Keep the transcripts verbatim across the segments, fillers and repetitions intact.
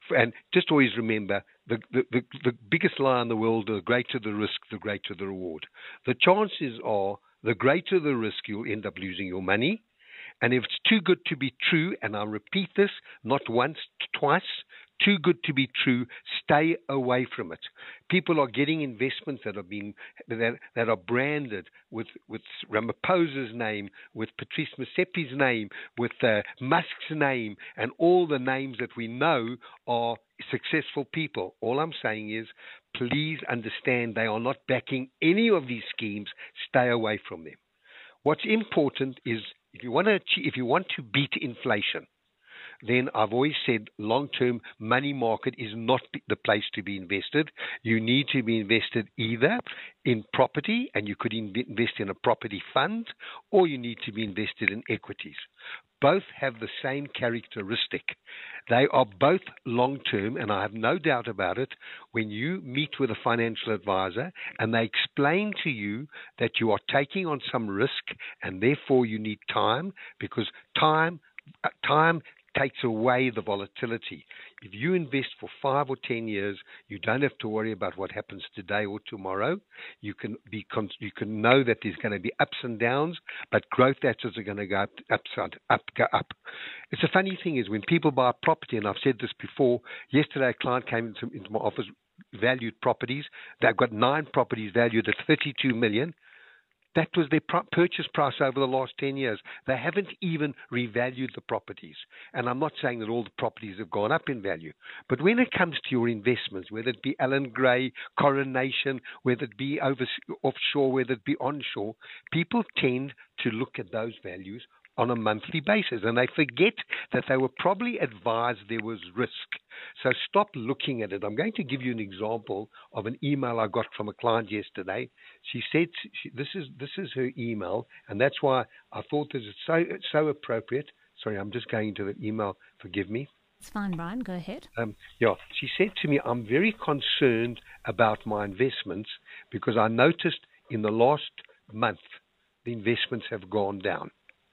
And just always remember, the, the, the, the biggest lie in the world, the greater the risk, the greater the reward. The chances are, the greater the risk, you'll end up losing your money. And if it's too good to be true, and I repeat this not once, twice, too good to be true, stay away from it. People are getting investments that have been that, that are branded with with Ramaphosa's name, with Patrice Motsepe's name, with uh, Musk's name, and all the names that we know are successful people. All I'm saying is, please understand they are not backing any of these schemes. Stay away from them. What's important is if you want to achieve, if you want to beat inflation, then I've always said long-term money market is not the place to be invested. You need to be invested either in property, and you could invest in a property fund, or you need to be invested in equities. Both have the same characteristic. They are both long-term, and I have no doubt about it. When you meet with a financial advisor and they explain to you that you are taking on some risk and therefore you need time, because time, time takes away the volatility. If you invest for five or ten years, you don't have to worry about what happens today or tomorrow. You can be you can know that there's going to be ups and downs, but growth assets are going to go up, upside, up, go up. It's a funny thing is when people buy property, and I've said this before. Yesterday, a client came into, into my office, valued properties. They've got nine properties valued at thirty-two million. That was their purchase price over the last ten years. They haven't even revalued the properties. And I'm not saying that all the properties have gone up in value. But when it comes to your investments, whether it be Allan Gray, Coronation, whether it be over, offshore, whether it be onshore, people tend to look at those values on a monthly basis. And they forget that they were probably advised there was risk. So stop looking at it. I'm going to give you an example of an email I got from a client yesterday. She said, she, this is this is her email, and that's why I thought this is so, so appropriate. Sorry, I'm just going to the email. Forgive me. It's fine, Brian. Go ahead. Um, yeah, she said to me, I'm very concerned about my investments because I noticed in the last month the investments have gone down.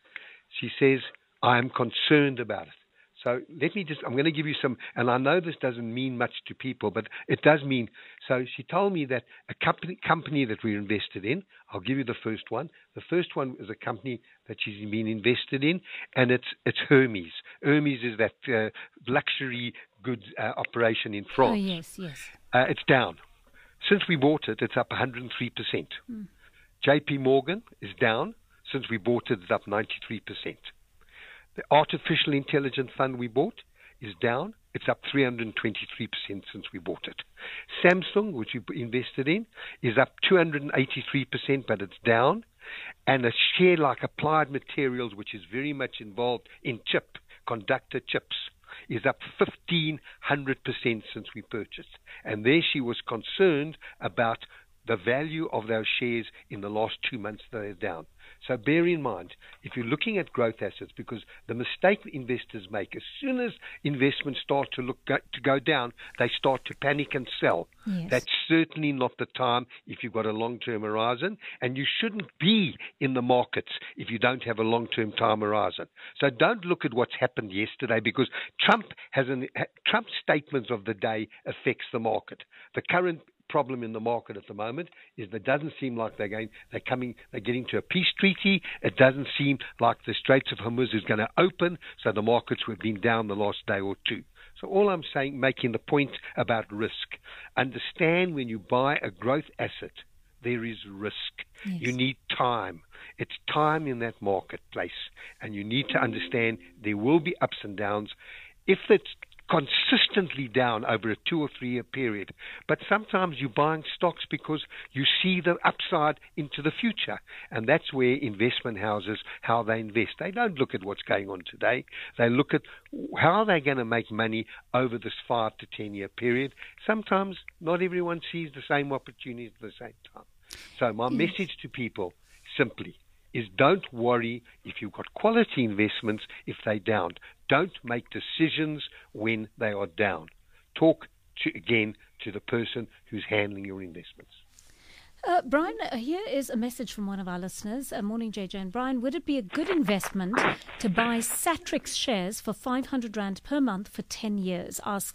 She says, I am concerned about it. So let me just, I'm going to give you some, and I know this doesn't mean much to people, but it does mean. So she told me that a company, company that we're invested in, I'll give you the first one. The first one is a company that she's been invested in, and it's it's Hermes. Hermes is that uh, luxury goods uh, operation in France. Oh, yes, yes. Uh, it's down. Since we bought it, it's up one hundred three percent. Mm. J P Morgan is down. Since we bought it, it's up ninety-three percent. The artificial intelligence fund we bought is down. It's up three hundred twenty-three percent since we bought it. Samsung, which we invested in, is up two hundred eighty-three percent, but it's down. And a share like Applied Materials, which is very much involved in chip, conductor chips, is up fifteen hundred percent since we purchased. And there she was concerned about the value of those shares in the last two months that are down. So bear in mind, if you're looking at growth assets, because the mistake investors make, as soon as investments start to look go, to go down, they start to panic and sell. Yes. That's certainly not the time if you've got a long-term horizon, and you shouldn't be in the markets if you don't have a long-term time horizon. So don't look at what's happened yesterday, because Trump has an Trump's statements of the day affects the market. The current problem in the market at the moment is that it doesn't seem like they're going, they're coming, they're getting to a peace treaty. It doesn't seem like the Straits of Hormuz is going to open, so the markets have been down the last day or two. So all I'm saying, making the point about risk, understand when you buy a growth asset, there is risk. Yes. You need time. It's time in that marketplace, and you need to understand there will be ups and downs. If it's consistently down over a two or three year period, but sometimes you're buying stocks because you see the upside into the future, and that's where investment houses, how they invest. They don't look at what's going on today. They look at how are they going to make money over this five to ten year period. Sometimes not everyone sees the same opportunities at the same time. So my yes. message to people simply is don't worry if you've got quality investments if they're down. Don't make decisions when they are down. Talk to, again to the person who's handling your investments. Uh, Brian, uh, here is a message from one of our listeners. Uh, morning, J J and Brian. Would it be a good investment to buy Satrix shares for five hundred rand per month for ten years? Asks